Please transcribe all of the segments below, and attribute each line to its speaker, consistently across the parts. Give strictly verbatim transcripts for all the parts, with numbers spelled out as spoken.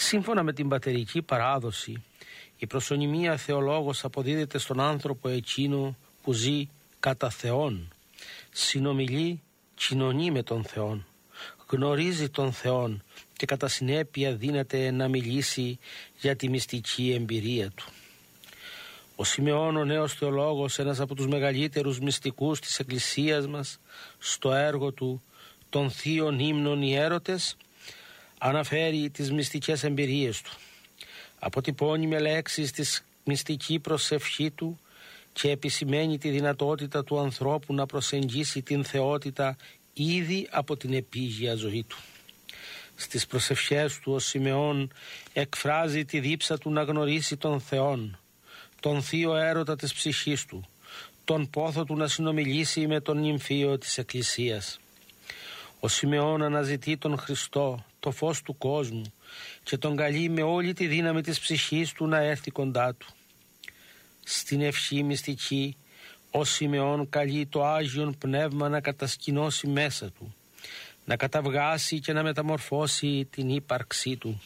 Speaker 1: Σύμφωνα με την πατερική παράδοση, η προσωνυμία Θεολόγος αποδίδεται στον άνθρωπο εκείνο που ζει κατά Θεόν, συνομιλεί, κοινωνεί με τον Θεόν, γνωρίζει τον Θεόν και κατά συνέπεια δύναται να μιλήσει για τη μυστική εμπειρία του. Ο Σιμεών, ο νέος θεολόγος, ένας από τους μεγαλύτερους μυστικούς της Εκκλησίας μας, στο έργο του των θείων ύμνων οι έρωτες, αναφέρει τις μυστικές εμπειρίες του. Αποτυπώνει με λέξεις τη μυστική προσευχή του και επισημαίνει τη δυνατότητα του ανθρώπου να προσεγγίσει την θεότητα ήδη από την επίγεια ζωή του. Στις προσευχές του ο Σιμεών εκφράζει τη δίψα του να γνωρίσει τον Θεόν, τον θείο έρωτα της ψυχής του, τον πόθο του να συνομιλήσει με τον νυμφίο της Εκκλησίας. Ο Σιμεών αναζητεί τον Χριστό, το φως του κόσμου, και τον καλεί με όλη τη δύναμη της ψυχής του να έρθει κοντά του. Στην ευχή μυστική ο Σιμεών καλεί το Άγιον Πνεύμα να κατασκηνώσει μέσα του, να καταβγάσει και να μεταμορφώσει την ύπαρξή του.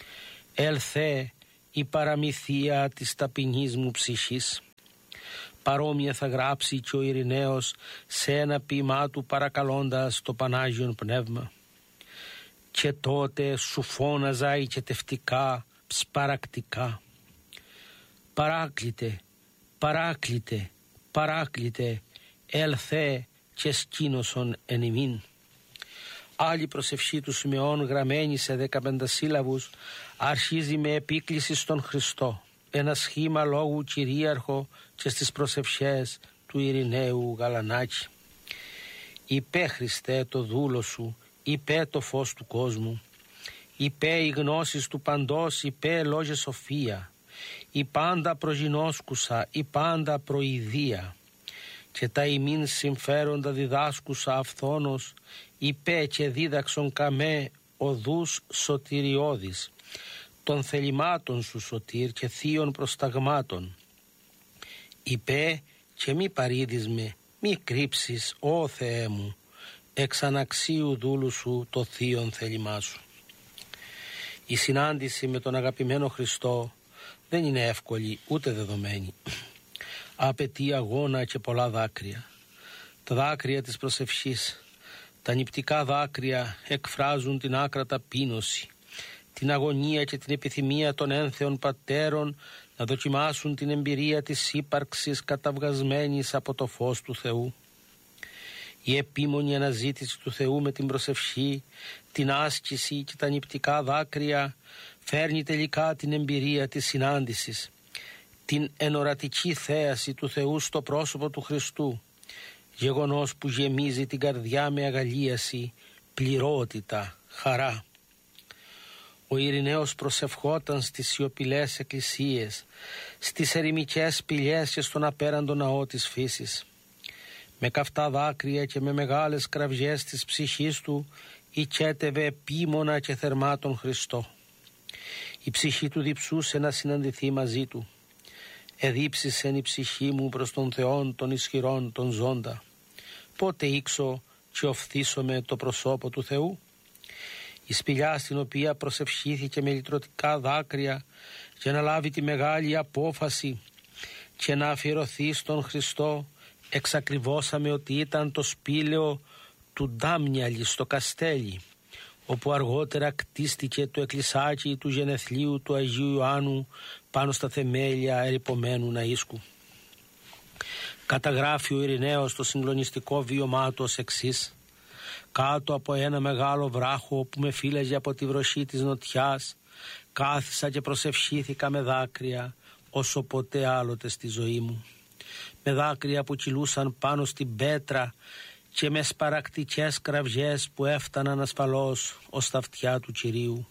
Speaker 1: Ελθέ η παραμυθία της ταπεινής μου ψυχής. Παρόμοια θα γράψει και ο Ειρηναίος σε ένα ποίημά του παρακαλώντας το Πανάγιον Πνεύμα. Και τότε σου φώναζα ηκετευτικά, σπαρακτικά. Παράκλητε, παράκλητε, παράκλητε, έλθε και σκήνωσον εν ημίν. Άλλη προσευχή του Σιμεών, γραμμένη σε δεκαπέντε σύλλαβους, αρχίζει με επίκληση στον Χριστό, ένα σχήμα λόγου κυρίαρχο και στις προσευχές του Ειρηναίου Γαλανάκη. Υπέ Χριστέ το δούλο σου, υπέ το φως του κόσμου, υπέ οι γνώσεις του παντός, υπέ λόγε σοφία, η πάντα προγινώσκουσα, η πάντα προειδία, και τα ημίν συμφέροντα διδάσκουσα αυθόνος, υπέ και δίδαξον καμέ οδούς σωτηριώδης, των θελημάτων σου σωτήρ και θείων προσταγμάτων. Υπέ και μη παρήδεις με, μη κρύψεις, ó Θεέ μου, εξ αναξίου δούλου σου το θείον θέλημά σου. Η συνάντηση με τον αγαπημένο Χριστό δεν είναι εύκολη ούτε δεδομένη. Απαιτεί αγώνα και πολλά δάκρυα. Τα δάκρυα της προσευχής, τα νηπτικά δάκρυα εκφράζουν την άκρα ταπείνωση, την αγωνία και την επιθυμία των ένθεων πατέρων να δοκιμάσουν την εμπειρία της ύπαρξης καταβγασμένης από το φως του Θεού. Η επίμονη αναζήτηση του Θεού με την προσευχή, την άσκηση και τα νηπτικά δάκρυα φέρνει τελικά την εμπειρία της συνάντησης, την ενορατική θέαση του Θεού στο πρόσωπο του Χριστού, γεγονός που γεμίζει την καρδιά με αγαλίαση, πληρότητα, χαρά. Ο Ειρηναίος προσευχόταν στις σιωπηλές εκκλησίες, στις ερημικές σπηλιές και στον απέραντο ναό της φύσης. Με καυτά δάκρυα και με μεγάλες κραυγές της ψυχής του οικέτευε επίμονα και θερμά τον Χριστό. Η ψυχή του διψούσε να συναντηθεί μαζί του. Εδίψησεν η ψυχή μου προς τον Θεόν των ισχυρών των ζώντα. Πότε ήξω και οφθήσομαι το προσώπο του Θεού. Η σπηλιά στην οποία προσευχήθηκε με λυτρωτικά δάκρυα για να λάβει τη μεγάλη απόφαση και να αφιερωθεί στον Χριστό, εξακριβώσαμε ότι ήταν το σπήλαιο του Ντάμνιαλη στο Καστέλι, όπου αργότερα κτίστηκε το εκκλησάκι του γενεθλίου του Αγίου Ιωάννου πάνω στα θεμέλια ερειπωμένου ναΐσκου. Καταγράφει ο Ειρηναίος το συγκλονιστικό βίωμά του ως εξής: κάτω από ένα μεγάλο βράχο που με φύλαγε από τη βροχή της νοτιάς, κάθισα και προσευχήθηκα με δάκρυα όσο ποτέ άλλοτε στη ζωή μου. Με δάκρυα που κυλούσαν πάνω στην πέτρα και με σπαρακτικές κραυγές που έφταναν ασφαλώς ως τα αυτιά του Κυρίου.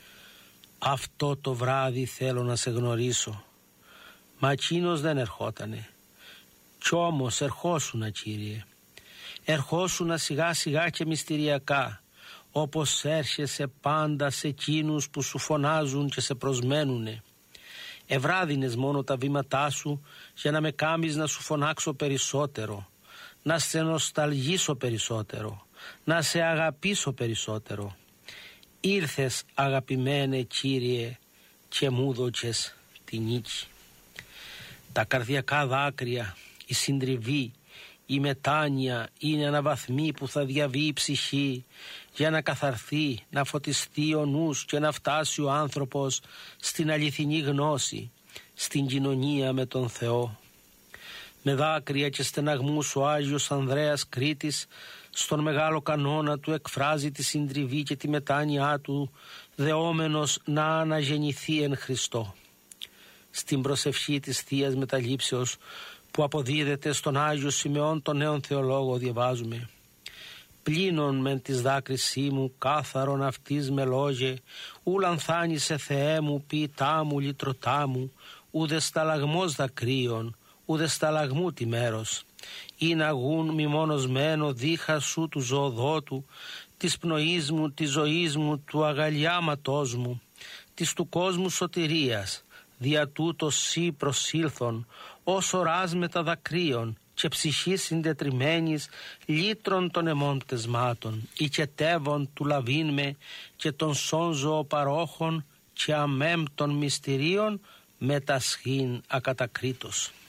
Speaker 1: Αυτό το βράδυ θέλω να σε γνωρίσω. Μα εκείνος δεν ερχότανε. Κι όμως ερχόσουνα, Κύριε. Ερχόσουνα σιγά σιγά και μυστηριακά, όπως έρχεσαι πάντα σε εκείνους που σου φωνάζουν και σε προσμένουνε. Ευράδινες μόνο τα βήματά σου για να με κάμεις να σου φωνάξω περισσότερο, να σε νοσταλγήσω περισσότερο, να σε αγαπήσω περισσότερο. ήρθες αγαπημένε Κύριε και μου δώκες τη νίκη. Τα καρδιακά δάκρυα, η συντριβή, η μετάνοια είναι ένα βαθμί που θα διαβεί η ψυχή για να καθαρθεί, να φωτιστεί ο νους και να φτάσει ο άνθρωπος στην αληθινή γνώση, στην κοινωνία με τον Θεό. Με δάκρυα και στεναγμούς ο Άγιος Ανδρέας Κρήτης στον μεγάλο κανόνα του εκφράζει τη συντριβή και τη μετάνοιά του, δεόμενος να αναγεννηθεί εν Χριστώ. Στην προσευχή της Θείας Μεταλήψεως που αποδίδεται στον Άγιο Σιμεών τον νέον θεολόγο διαβάζουμε: «Πλήνων μεν της δάκρυσή μου, κάθαρον αυτής με λόγε, ου λανθάνησε Θεέ μου, ποιητά μου, λυτρωτά μου, ουδε σταλαγμός δακρύων, ουδε σταλαγμού τη μέρος. Είναι αγούν μη μόνος μένω δίχα σου του ζωοδότου, της πνοής μου, της ζωής μου, του αγαλιάματός μου, της του κόσμου σωτηρίας, δια τούτο σύ προσήλθον, ως οράς μεταδακρύων και ψυχή συντετριμένης λύτρων των αιμών πτεσμάτων, οικετεύων του λαβήν με και των σώνζω παρόχων και αμέμ των μυστηρίων μετασχήν ακατακρίτως».